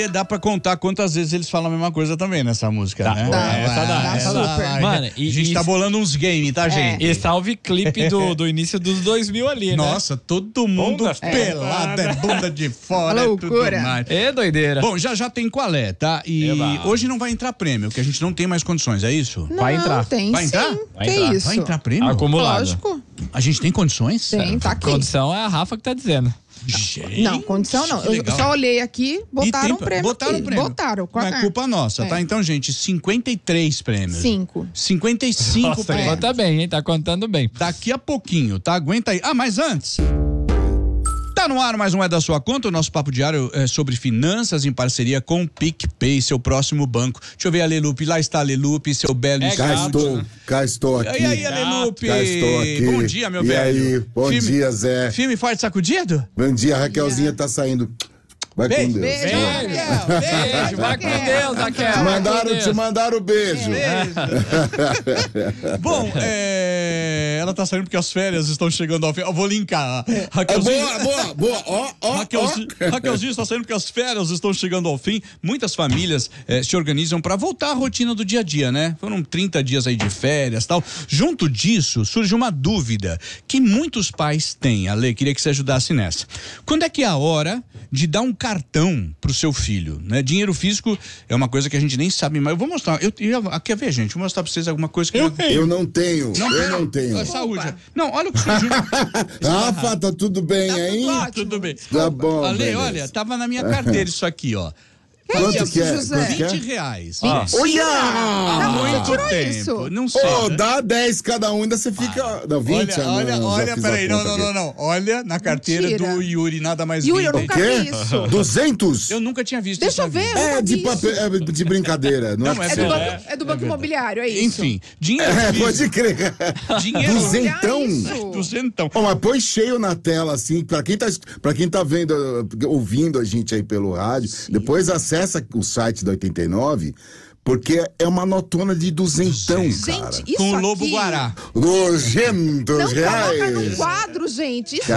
Dá pra contar quantas vezes eles falam a mesma coisa também nessa música, né? Essa dá. Mano, a gente tá bolando uns games, tá, gente? E salve clipe do início dos 2000 ali, Nossa, todo mundo pelado, bunda de fora, loucura. tudo mais. É doideira. Bom, já tem qual é, tá? E hoje não vai entrar prêmio, que a gente não tem mais condições, é isso? Não, Vai entrar. Tem, Vai entrar? sim. Vai Que entrar. isso? Vai entrar prêmio? Acumulado. Lógico. A gente tem condições? Tem, tá aqui. Condição é a Rafa que tá dizendo. Gente, Não, condição não. que Eu legal. só olhei aqui, botaram o prêmio Botaram aqui. o prêmio. Botaram. Não é culpa nossa, tá? Então, gente, 53 prêmios. 5. 55 Nossa, prêmios. conta bem, hein? Tá contando bem. Daqui a pouquinho, tá? Aguenta aí. Ah, mas antes... Tá no ar mais um É da Sua Conta, o nosso papo diário é sobre finanças em parceria com o PicPay, seu próximo banco. Deixa eu ver a Alelupe, lá está a Alelupe, seu belo Cá estou aqui. E aí, Alelupe? Cá estou aqui. Bom dia, meu e velho. E aí, bom dia, Zé. Firme, forte, sacudido? Bom dia, a Raquelzinha tá saindo. Vai com Deus. Beijo, Beijo, vai com Deus, Raquel. Te mandaram o beijo. Bom, ela tá saindo porque as férias estão chegando ao fim. Eu vou linkar. Raquelzinho, Boa. Raquelzinho está saindo porque as férias estão chegando ao fim. Muitas famílias se organizam para voltar à rotina do dia a dia, né? Foram 30 dias aí de férias e tal. Junto disso, surge uma dúvida que muitos pais têm. Ale, queria que você ajudasse nessa. Quando é que é a hora de dar um cartão pro seu filho, né? Dinheiro físico é uma coisa que a gente nem sabe, mas eu vou mostrar. Quer ver, gente? Vou mostrar pra vocês alguma coisa que Eu não tenho. Não tenho. Saúde. Não, olha o que surgiu. Rafa, tá tudo bem aí? Tudo bem. Tá bom, Ale, beleza. olha, tava na minha carteira isso aqui, ó. Quanto que é? José? Quanto que é? R$20. Olha! Há muito tirou tempo. isso? Não sei. né? Dá 10 cada um, ainda você fica... Não, 20? Olha, peraí, não. Olha, na carteira Mentira. do Yuri, nada mais Yuri, eu 20. nunca vi isso. 200? Eu nunca tinha visto Deixa isso eu na ver. vida. Eu nunca De vi papel, isso. de brincadeira. Não, Não, é é possível. verdade. É do Banco Imobiliário, é isso? Enfim, dinheiro Pode físico. crer. Dinheiro Duzentão? Isso. Duzentão. Mas põe cheio na tela, assim, pra quem tá vendo, ouvindo a gente aí pelo rádio, depois acessa o site da 89, porque é uma notona de duzentão, cara. Gente, isso Com o aqui... Lobo Guará. 200 Não reais. coloca no quadro, gente. Isso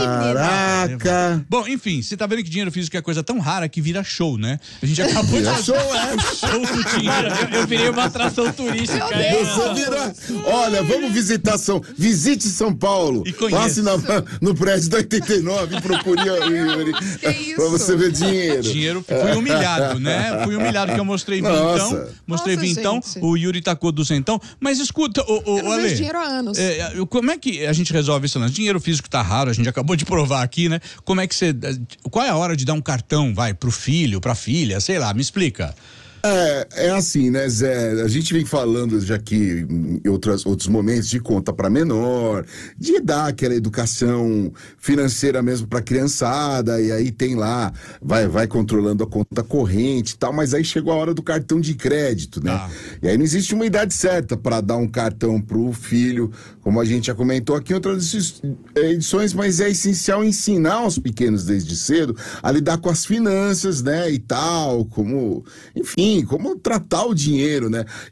Caraca. Bom, enfim, você tá vendo que dinheiro físico é coisa tão rara que vira show, né? A gente acabou de Show, show do dinheiro. Eu virei uma atração turística. Meu aí. Deus. Você vira... Olha, vamos visitar visite São Paulo. E conheça. Passe no prédio da 89 e procure o Yuri. Que isso? Pra você ver dinheiro. Dinheiro, fui humilhado, né? Fui humilhado que eu mostrei Nossa. mostrei Nossa, vintão, gente. o Yuri tacou duzentão, mas escuta, Eu não Ale, vejo dinheiro há anos. como é que a gente resolve isso? Dinheiro físico tá raro, a gente acabou de provar aqui, né? Como é que qual é a hora de dar um cartão, pro filho, pra filha, sei lá, me explica. É assim, né, Zé? A gente vem falando já aqui em outros momentos de conta para menor, de dar aquela educação financeira mesmo para criançada, e aí tem lá, vai controlando a conta corrente e tal, mas aí chegou a hora do cartão de crédito, né? E aí não existe uma idade certa para dar um cartão pro filho, como a gente já comentou aqui em outras edições, mas é essencial ensinar os pequenos desde cedo a lidar com as finanças, né, e tal, como, enfim, como tratar o dinheiro, né?